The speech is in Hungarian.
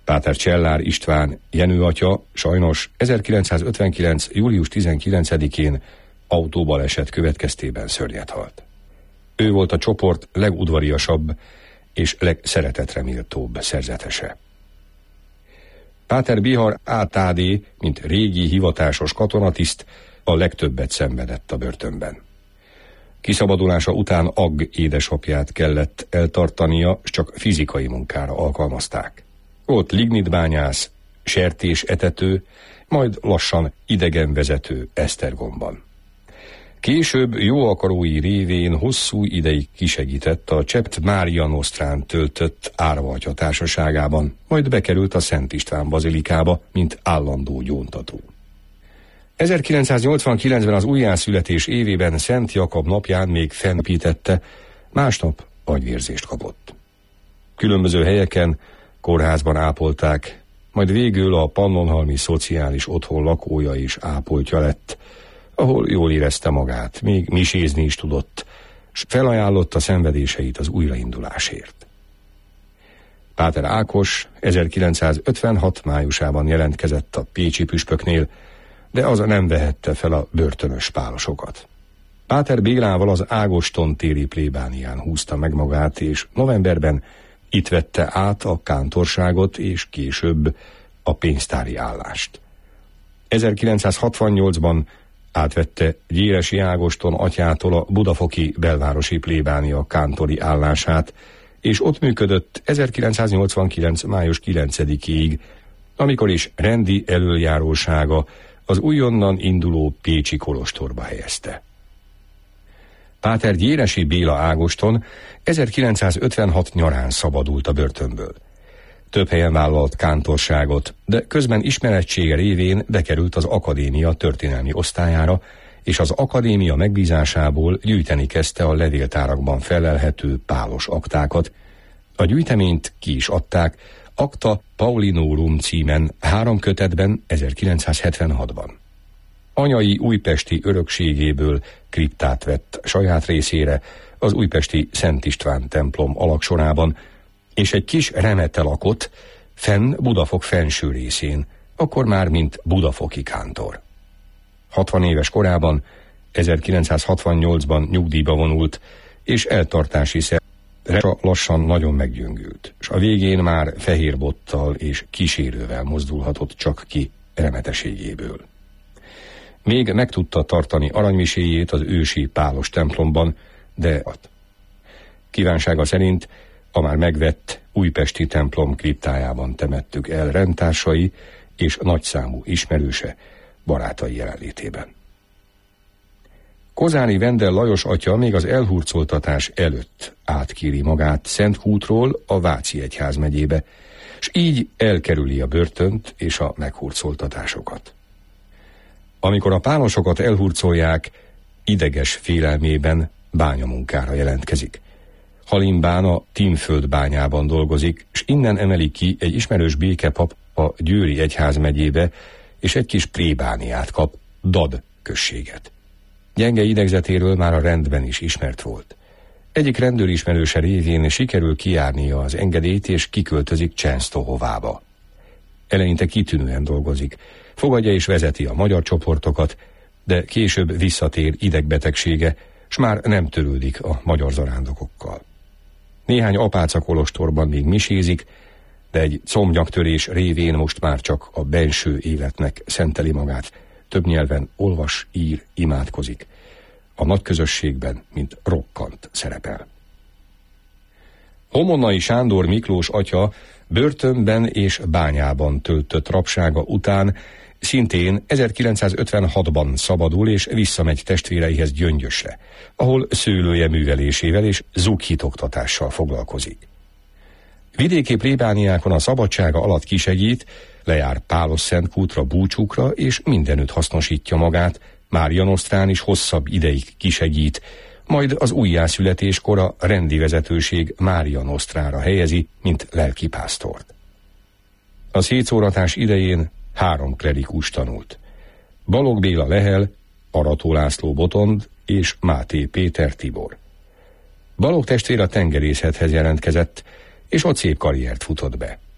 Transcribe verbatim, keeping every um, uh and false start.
Páter Csellár István Jenő atya sajnos ezerkilencszázötvenkilenc. július tizenkilencedikén autóbaleset következtében szörnyet halt. Ő volt a csoport legudvariasabb és legszeretetre méltóbb szerzetese. Páter Bihar á té dé, mint régi hivatásos katonatiszt, a legtöbbet szenvedett a börtönben. Kiszabadulása után Agg édesapját kellett eltartania, s csak fizikai munkára alkalmazták. Volt lignitbányász, sertésetető, majd lassan idegenvezető Esztergomban. Később jóakarói révén hosszú ideig kisegített a Csept Mária Nosztrán töltött Árva atya társaságában, majd bekerült a Szent István bazilikába, mint állandó gyóntató. ezerkilencszáznyolcvankilencben az újjászületés évében Szent Jakab napján még fennpítette, másnap agyvérzést kapott. Különböző helyeken, kórházban ápolták, majd végül a Pannonhalmi Szociális Otthon lakója és ápoltja lett, ahol jól érezte magát, még misézni is tudott, s felajánlotta szenvedéseit az újraindulásért. Páter Ákos ezerkilencszázötvenhat. májusában jelentkezett a pécsi püspöknél, de az nem vehette fel a börtönös pálosokat. Páter Bélával az Ágoston téri plébánián húzta meg magát, és novemberben itt vette át a kántorságot, és később a pénztári állást. ezerkilencszázhatvannyolcban átvette Gyéresi Ágoston atyától a budafoki belvárosi plébánia kántori állását, és ott működött ezerkilencszáznyolcvankilenc. május kilencedikéig, amikor is rendi elöljárósága az újonnan induló pécsi kolostorba helyezte. Páter Gyéresi Béla Ágoston ezerkilencszázötvenhat nyarán szabadult a börtönből. Több helyen vállalt kántorságot, de közben ismerettsége révén bekerült az akadémia történelmi osztályára, és az akadémia megbízásából gyűjteni kezdte a levéltárakban felelhető pálos aktákat. A gyűjteményt ki is adták, Acta Paulinorum címen három kötetben ezerkilencszázhetvenhatban. Anyai újpesti örökségéből kriptát vett saját részére az újpesti Szent István templom alagsorában, és egy kis remete lakott fenn Budafok fenső részén, akkor már mint budafoki kántor. hatvan éves korában, ezerkilencszázhatvannyolcban nyugdíjba vonult, és eltartási szerre lassan nagyon meggyöngült, és a végén már fehér bottal és kísérővel mozdulhatott csak ki remeteségéből. Még meg tudta tartani aranymiséjét az ősi pálos templomban, de kívánsága szerint a már megvett újpesti templom kriptájában temettük el rendtársai és nagyszámú ismerőse, barátai jelenlétében. Kozáni Vendel Lajos atya még az elhurcoltatás előtt átkéri magát Szentkútról a Váci egyházmegyébe, s így elkerüli a börtönt és a meghurcoltatásokat. Amikor a pálosokat elhurcolják, ideges félelmében bányamunkára jelentkezik. Halimbán a Tinföld bányában dolgozik, s innen emeli ki egy ismerős békepap a Győri egyházmegyébe, és egy kis plébániát kap, Dad községet. Gyenge idegzetéről már a rendben is ismert volt. Egyik rendőrismerőse révén sikerül kijárnia az engedélyt, és kiköltözik Csensztohovába. Eleinte kitűnően dolgozik, fogadja és vezeti a magyar csoportokat, de később visszatér idegbetegsége, s már nem törődik a magyar zarándokokkal. Néhány apáca kolostorban még misézik, de egy combnyaktörés révén most már csak a benső életnek szenteli magát, több nyelven olvas, ír, imádkozik. A nagy közösségben, mint rokkant szerepel. Homonnai Sándor Miklós atya börtönben és bányában töltött rabsága után szintén ezerkilencszázötvenhatban szabadul, és visszamegy testvéreihez Gyöngyösre, ahol szőlője művelésével és zughitoktatással foglalkozik. Vidéki plébániákon a szabadsága alatt kisegít, lejár Pálos-Szentkútra, búcsúkra, és mindenütt hasznosítja magát, Mária Nosztrán is hosszabb ideig kisegít, majd az újjászületéskor a rendi vezetőség Mária Nosztrára helyezi, mint lelkipásztort. A szétszóratás idején három klerikus tanult. Balogh Béla Lehel, Arató László Botond és Máté Péter Tibor. Balogh testvér a tengerészethez jelentkezett, és ott szép karriert futott be.